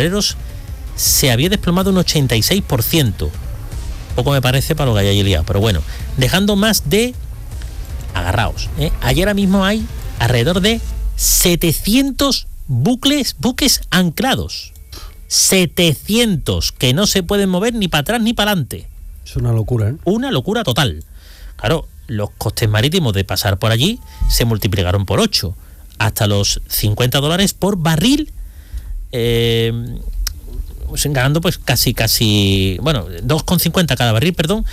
petroleros se había desplomado un 86%. Poco me parece para lo que hay allí liado, pero bueno, dejando más de... Agarraos, ayer ahora mismo hay alrededor de 700 buques anclados. 700 que no se pueden mover ni para atrás ni para adelante. Es una locura, ¿eh? Una locura total. Claro, los costes marítimos de pasar por allí se multiplicaron por 8, hasta los $50 por barril, ganando pues casi, bueno, 2,50 cada barril, perdón,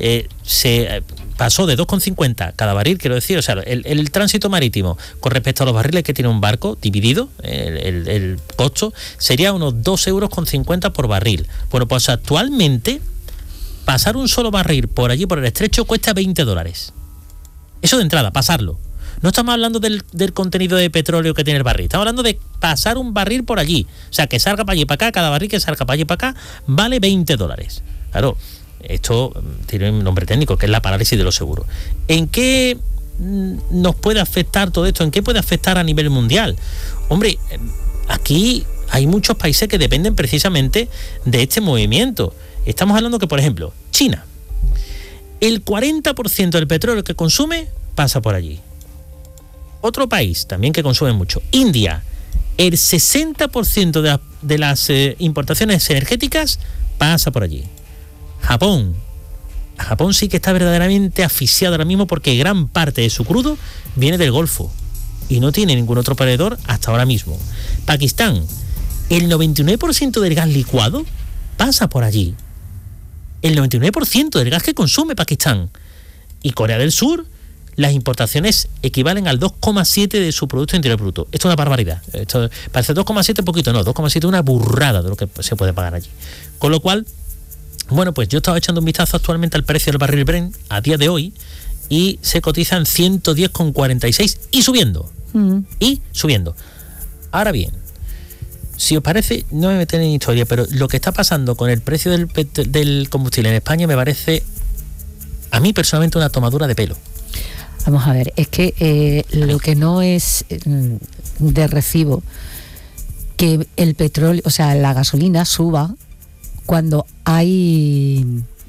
se pasó de 2,50 cada barril, quiero decir, o sea, el tránsito marítimo con respecto a los barriles que tiene un barco dividido, el costo sería unos 2,50 € por barril. Bueno, pues actualmente pasar un solo barril por allí, por el estrecho, cuesta $20. Eso de entrada, pasarlo. No estamos hablando del contenido de petróleo que tiene el barril, estamos hablando de pasar un barril por allí. O sea, que salga para allí para acá, cada barril que salga para allí para acá vale $20. Claro, esto tiene un nombre técnico, que es la parálisis de los seguros. ¿En qué nos puede afectar todo esto? ¿En qué puede afectar a nivel mundial? Hombre, aquí hay muchos países que dependen precisamente de este movimiento. Estamos hablando que, por ejemplo, China, el 40% del petróleo que consume pasa por allí. Otro país también que consume mucho, India, el 60% de las importaciones energéticas pasa por allí. Japón sí que está verdaderamente asfixiado ahora mismo porque gran parte de su crudo viene del Golfo y no tiene ningún otro proveedor hasta ahora mismo. Pakistán, el 99% del gas licuado pasa por allí. El 99% del gas que consume Pakistán. Y Corea del Sur, las importaciones equivalen al 2,7 de su Producto Interior Bruto. Esto es una barbaridad. Esto parece 2,7 poquito, no, 2,7 es una burrada de lo que se puede pagar allí. Con lo cual, bueno, pues yo estaba echando un vistazo actualmente al precio del barril Brent a día de hoy y se cotiza en 110,46 y subiendo. Y subiendo. Ahora bien, si os parece, no me meten en historia, pero lo que está pasando con el precio del combustible en España me parece, a mí personalmente, una tomadura de pelo. Vamos a ver, es que lo que no es de recibo que el petróleo, o sea, la gasolina suba cuando hay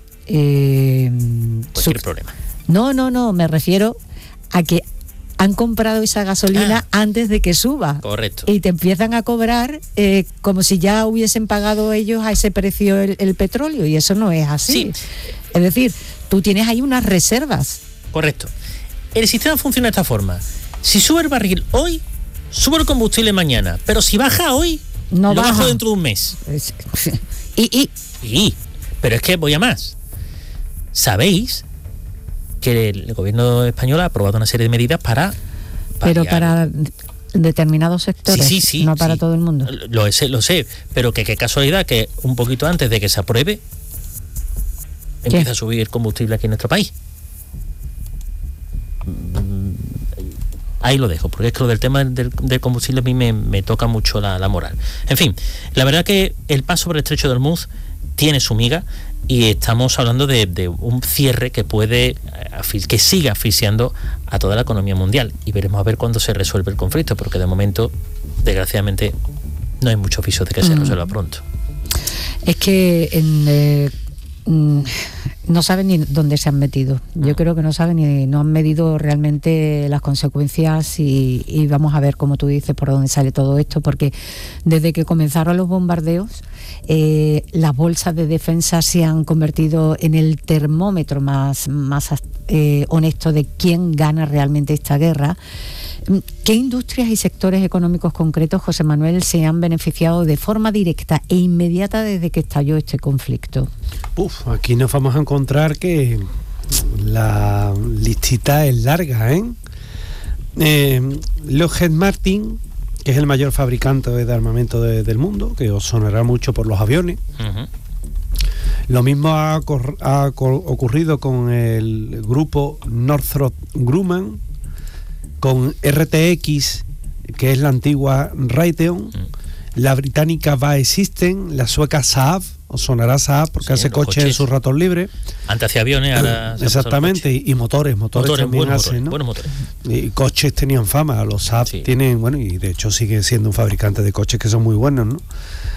cualquier problema. No, me refiero a que han comprado esa gasolina antes de que suba. Correcto. Y te empiezan a cobrar como si ya hubiesen pagado ellos a ese precio el petróleo, y eso no es así. Sí. Es decir, tú tienes ahí unas reservas. Correcto. El sistema funciona de esta forma. Si sube el barril hoy, sube el combustible mañana. Pero si baja hoy, no lo baja. bajo dentro de un mes. Pero es que voy a más. ¿Sabéis que el gobierno español ha aprobado una serie de medidas para pero para determinados sectores, sí, no para todo el mundo? Lo sé, pero que qué casualidad que un poquito antes de que se apruebe empieza a subir el combustible aquí en nuestro país. Ahí lo dejo, porque es que lo del tema del combustible a mí me toca mucho la moral. En fin, la verdad que el paso por el estrecho de Hormuz tiene su miga y estamos hablando de un cierre que que siga asfixiando a toda la economía mundial, y veremos a ver cuándo se resuelve el conflicto, porque de momento, desgraciadamente, no hay muchos visos de que se resuelva pronto. Es que no saben ni dónde se han metido. Yo creo que no saben ni no han medido realmente las consecuencias y vamos a ver, como tú dices, por dónde sale todo esto, porque desde que comenzaron los bombardeos, las bolsas de defensa se han convertido en el termómetro más honesto de quién gana realmente esta guerra. ¿Qué industrias y sectores económicos concretos, José Manuel, se han beneficiado de forma directa e inmediata desde que estalló este conflicto? Aquí nos vamos a encontrar que la listita es larga, Lockheed Martin, que es el mayor fabricante de armamento del mundo, que os sonará mucho por los aviones. Uh-huh. Lo mismo ha ocurrido con el grupo Northrop Grumman, con RTX, que es la antigua Raytheon, la británica BAE Systems, la sueca Saab, os sonará Saab porque hace coches en sus ratos libres. Antes hacía aviones, ahora exactamente, y motores también hacen, ¿no? Buenos motores. Y coches tenían fama, los Saab tienen, bueno, y de hecho sigue siendo un fabricante de coches que son muy buenos, ¿no?